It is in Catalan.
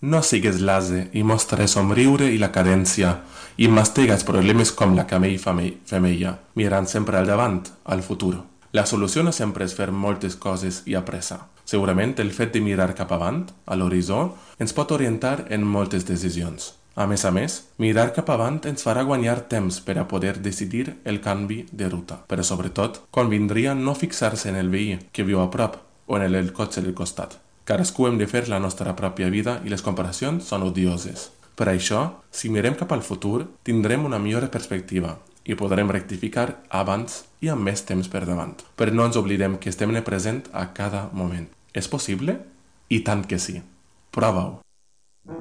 No sigues l'ase i mostra el somriure i la cadència i mastiga els problemes com la camell femella, mirant sempre al davant, al futur. La solució no sempre és fer moltes coses i a pressa. Segurament el fet de mirar cap avant, a l'horitzó, ens pot orientar en moltes decisions. A més, mirar cap avant ens farà guanyar temps per a poder decidir el canvi de ruta. Però sobretot, convindria no fixar-se en el veí que viu a prop o en el cotxe del costat. Cadascú hem de fer la nostra pròpia vida i les comparacions són odioses. Per això, si mirem cap al futur, tindrem una millor perspectiva i podrem rectificar abans i amb més temps per davant. Però no ens oblidem que estem en el present a cada moment. És possible? I tant que sí. Prova-ho.